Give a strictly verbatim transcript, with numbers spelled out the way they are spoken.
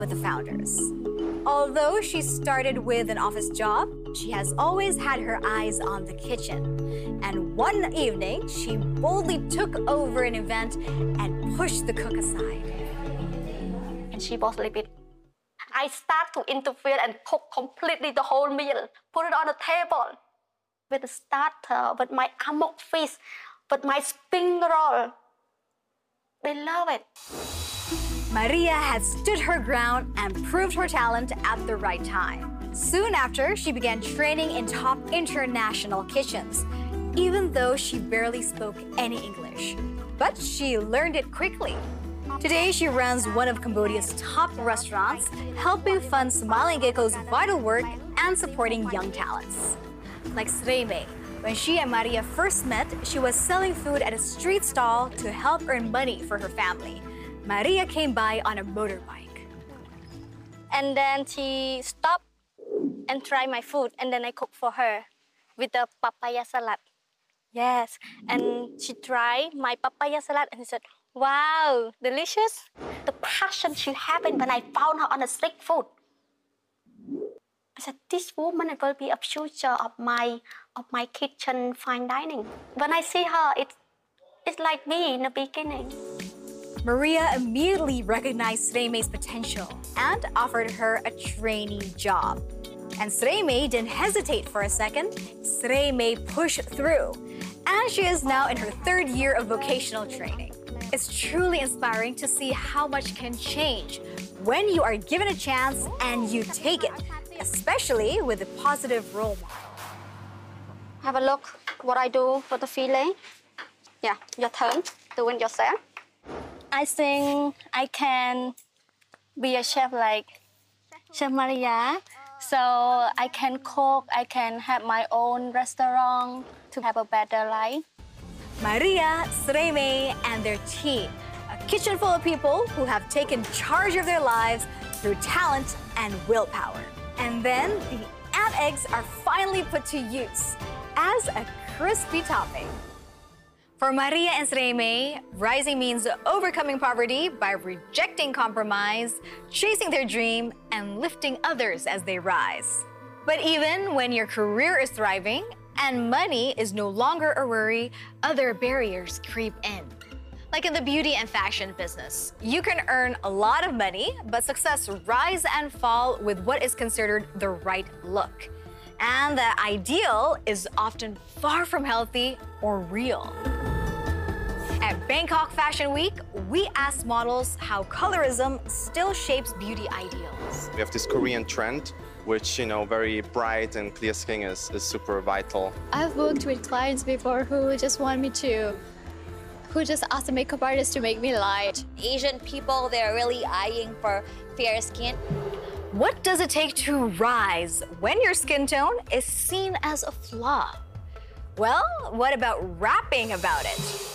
with the founders. Although she started with an office job, she has always had her eyes on the kitchen. And one evening, she boldly took over an event and pushed the cook aside. And she was a little bit. I start to interfere and cook completely the whole meal, put it on the table with the starter, with my amok fish, with my spring roll. They love it. Maria had stood her ground and proved her talent at the right time. Soon after, she began training in top international kitchens, even though she barely spoke any English. But she learned it quickly. Today, she runs one of Cambodia's top restaurants, helping fund Smiling Gecko's vital work and supporting young talents. Like Srey May, when she and Maria first met, she was selling food at a street stall to help earn money for her family. Maria came by on a motorbike. And then she stopped and tried my food, and then I cooked for her with the papaya salad. Yes, and she tried my papaya salad and she said, wow, delicious. The passion she had when I found her on the street food. I said, this woman will be a future of my of my kitchen fine dining. When I see her, it, it's like me in the beginning. Maria immediately recognized Srey May's potential and offered her a trainee job. And Srey May didn't hesitate for a second. Srey May pushed through. And she is now in her third year of vocational training. It's truly inspiring to see how much can change when you are given a chance and you take it, especially with a positive role model. Have a look what I do for the fillet. Yeah, your turn. Do it yourself. I think I can be a chef like Chef Maria. So I can cook, I can have my own restaurant to have a better life. Maria, Srey May, and their team, a kitchen full of people who have taken charge of their lives through talent and willpower. And then the ant eggs are finally put to use as a crispy topping. For Maria and Srey May, rising means overcoming poverty by rejecting compromise, chasing their dream, and lifting others as they rise. But even when your career is thriving and money is no longer a worry, other barriers creep in. Like in the beauty and fashion business, you can earn a lot of money, but success rise and fall with what is considered the right look. And the ideal is often far from healthy or real. At Bangkok Fashion Week, we asked models how colorism still shapes beauty ideals. We have this Korean trend, which, you know, very bright and clear skin is, is super vital. I've worked with clients before who just want me to, who just ask the makeup artist to make me light. Asian people, they're really eyeing for fair skin. What does it take to rise when your skin tone is seen as a flaw? Well, what about rapping about it?